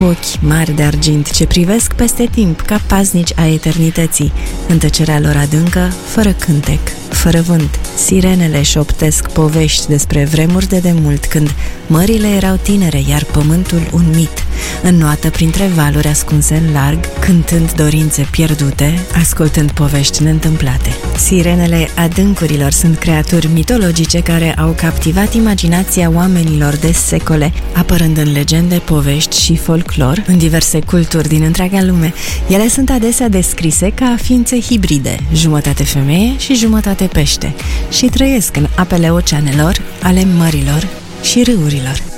Ochi mari de argint ce privesc peste timp ca paznici a eternității, în tăcerea lor adâncă, fără cântec, fără vânt. Sirenele șoptesc povești despre vremuri de demult, când mările erau tinere, iar pământul un mit, înnoată printre valuri ascunse în larg, cântând dorințe pierdute, ascultând povești neîntâmplate. Sirenele adâncurilor sunt creaturi mitologice care au captivat imaginația oamenilor de secole, apărând în legende, povești și folclor în diverse culturi din întreaga lume. Ele sunt adesea descrise ca ființe hibride, jumătate femeie și jumătate pește, și trăiesc în apele oceanelor, ale mărilor și râurilor.